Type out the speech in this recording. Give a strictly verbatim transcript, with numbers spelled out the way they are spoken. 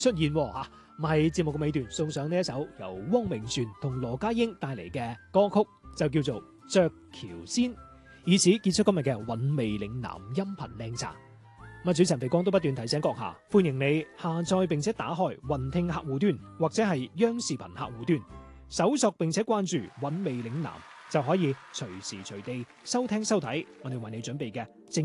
出現喎嚇。咁喺節目嘅尾段送上呢一首由汪明荃同羅家英帶嚟嘅歌曲，就叫做《鵲橋仙》，以此結束今日嘅韻味嶺南音頻靚茶。咁啊，主持人肥光都不斷提醒閣下，歡迎你下載並且打開雲聽客戶端或者係央視頻客戶端，搜索並且關注韻味嶺南，就可以隨時隨地收聽收睇我哋為你準備嘅正